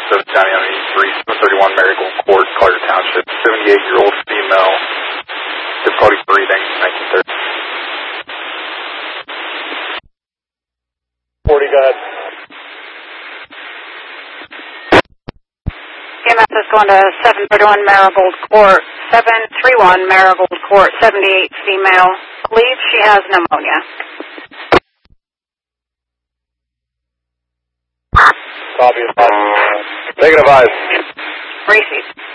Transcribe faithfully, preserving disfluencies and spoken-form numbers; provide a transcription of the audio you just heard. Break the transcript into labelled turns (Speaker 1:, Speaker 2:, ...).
Speaker 1: seven County on eighty-three, seven thirty-one Marigold Court, Collier Township, seventy-eight-year-old female, difficulty breathing, nineteen thirty.
Speaker 2: forty, go ahead.
Speaker 3: E M S is going to seven thirty-one Marigold Court, seven thirty-one Marigold Court, seventy-eight female, believes she has pneumonia.
Speaker 2: Copy. Negative eyes.
Speaker 3: Receive.